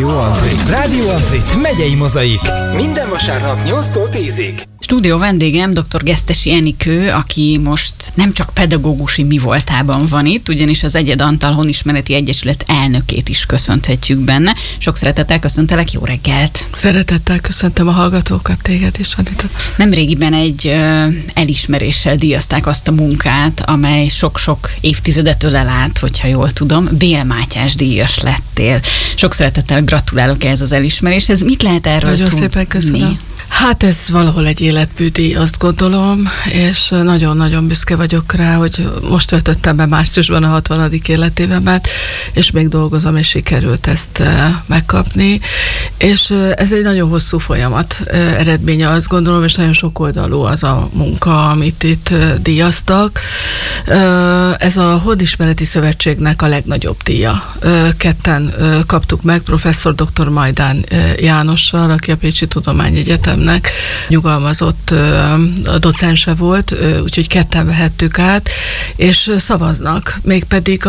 Rádió Antrit. Rádió Antrit megyei mozaik. Minden vasárnap 8-tól 10-ig. Stúdió vendégem dr. Gesztesi Enikő, aki most nem csak pedagógusi mivoltában van itt, ugyanis az Egyed Antal Honismereti Egyesület elnökét is köszönhetjük benne. Sok szeretettel köszöntelek, jó reggelt! Szeretettel köszöntöm a hallgatókat, téged is, Anita. Nemrégiben egy elismeréssel díjazták azt a munkát, amely sok-sok évtizedet ölel át, hogyha jól tudom. Bél Mátyás díjas lettél. Sok szeretettel gratulálok ehhez az elismeréshez. Mit lehet erről Nagyon tudni? Szépen köszönöm. Hát ez valahol egy életműdíj, azt gondolom, és nagyon-nagyon büszke vagyok rá, hogy most töltöttem be márciusban a 60. életévemet, és még dolgozom, és sikerült ezt megkapni. És ez egy nagyon hosszú folyamat eredménye, azt gondolom, és nagyon sokoldalú az a munka, amit itt díjaztak. Ez a Honismereti Szövetségnek a legnagyobb díja. Ketten kaptuk meg, professzor dr. Majdán Jánossal, aki a Pécsi Tudományegyetemnek nyugalmazott docense volt, úgyhogy ketten vehettük át, és szavaznak, mégpedig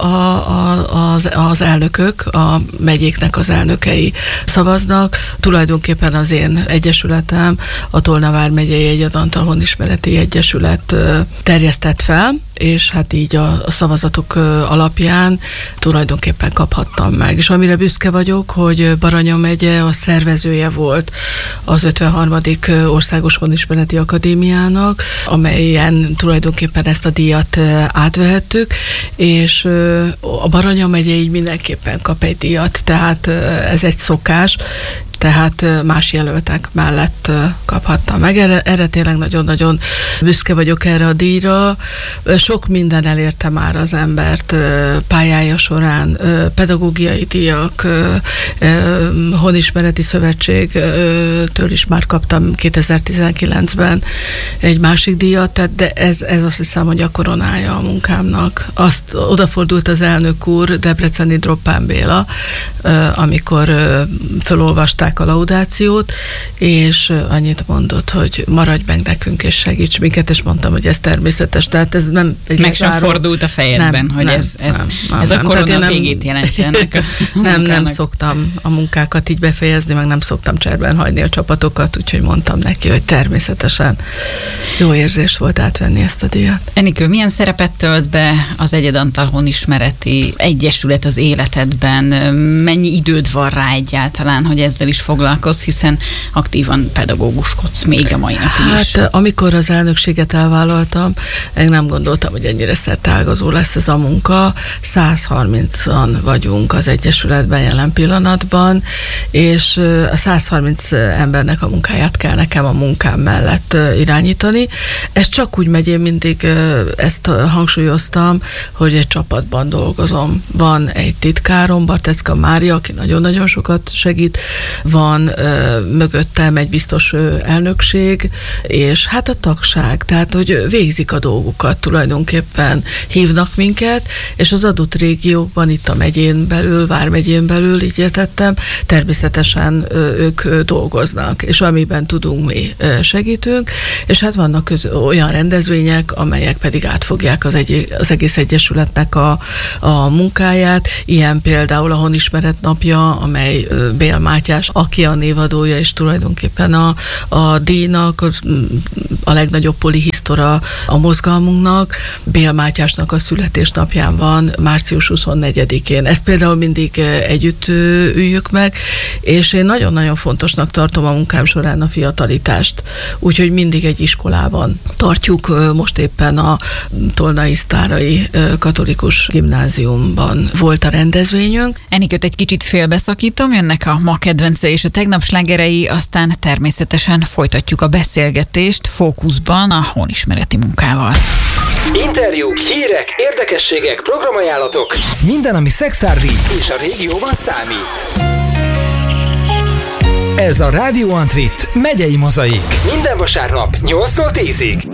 az elnökök, a megyéknek az elnökei szavaznak. Tulajdonképpen az én egyesületem, a Tolna vármegyei Egyed Antal Honismereti Egyesület terjesztett fel, és hát így a szavazatok alapján tulajdonképpen kaphattam meg. És amire büszke vagyok, hogy Baranya megye a szervezője volt az 53. Országos Honismereti Akadémiának, amelyen tulajdonképpen ezt a díjat átvehettük, és a Baranya megye így mindenképpen kap egy díjat, tehát ez egy szokás, tehát más jelöltek mellett kaphattam meg. Erre tényleg nagyon-nagyon büszke vagyok erre a díjra. Sok minden elérte már az embert pályája során, pedagógiai díjak, Honismereti Szövetségtől is már kaptam 2019-ben egy másik díjat, de ez azt hiszem, hogy a koronája a munkámnak. Azt odafordult az elnök úr, Debreceni Droppán Béla, amikor felolvasták a laudációt, és annyit mondott, hogy maradj meg nekünk, és segíts minket, és mondtam, hogy ez természetes. Tehát ez nem egy meg sem fordult a fejedben, hogy ez a korona végét jelentje ennek a nem szoktam a munkákat így befejezni, meg nem szoktam cserben hagyni a csapatokat, úgyhogy mondtam neki, hogy természetesen jó érzés volt átvenni ezt a díjat. Enikő, milyen szerepet tölt be az Egyed Antal Honismereti Egyesület az életedben? Mennyi időd van rá egyáltalán, hogy ezzel is foglalkozz, hiszen aktívan pedagóguskodsz még a mai napig is. Hát amikor az elnökséget elvállaltam, én nem gondoltam, hogy ennyire szerteágazó lesz ez a munka. 130-an vagyunk az Egyesületben jelen pillanatban, és a 130 embernek a munkáját kell nekem a munkám mellett irányítani. Ez csak úgy megy, én mindig ezt hangsúlyoztam, hogy egy csapatban dolgozom. Van egy titkárom, Bartecka Mária, aki nagyon-nagyon sokat segít, van mögöttem egy biztos elnökség, és hát a tagság, tehát hogy végzik a dolgukat, tulajdonképpen hívnak minket, és az adott régiókban, itt a megyén belül, vármegyén belül, így értettem, természetesen ők dolgoznak, és amiben tudunk, mi segítünk, és hát vannak olyan rendezvények, amelyek pedig átfogják az egész egyesületnek a munkáját, ilyen például a Honismeret napja, amely Bél Mátyás, aki a névadója, és tulajdonképpen a díjnak, a legnagyobb polihisztora a mozgalmunknak. Bél Mátyásnak a születésnapján van, március 24-én. Ezt például mindig együtt üljük meg, és én nagyon-nagyon fontosnak tartom a munkám során a fiatalitást. Úgyhogy mindig egy iskolában tartjuk, most éppen a Tolnai Sztárai Katolikus Gimnáziumban volt a rendezvényünk. Enikőt egy kicsit félbeszakítom, jönnek a ma kedvence és a tegnap slágerei, aztán természetesen folytatjuk a beszélgetést fókuszban a honismereti munkával. Interjúk, hírek, érdekességek, programajánlatok. Minden, ami szexárdi és a régióban számít. Ez a Rádió Antrit megyei mozaik. Minden vasárnap 8-tól 10-ig.